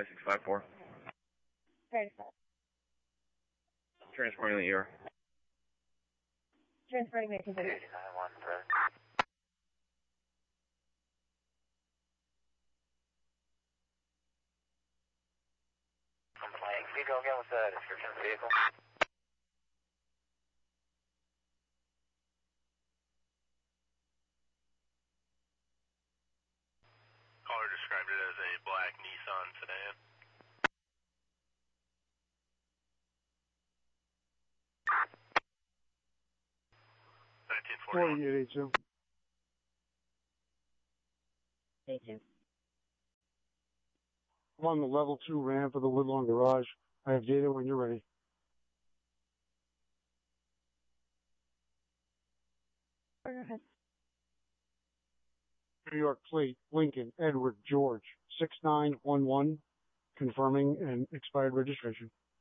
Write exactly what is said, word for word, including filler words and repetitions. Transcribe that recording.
six five four. thirty-five. Transporting the E R. Transporting me to the nine one three. Complaint. Can you go again with the description of the vehicle? Caller described it as a black Nissan sedan. nineteen forty-one. forty-eight eighty-two. eighty-two. I'm on the level two ramp of the Woodlawn Garage. I have data when you're ready. Go ahead. New York plate, Lincoln, Edward, George, six nine one one, confirming an expired registration.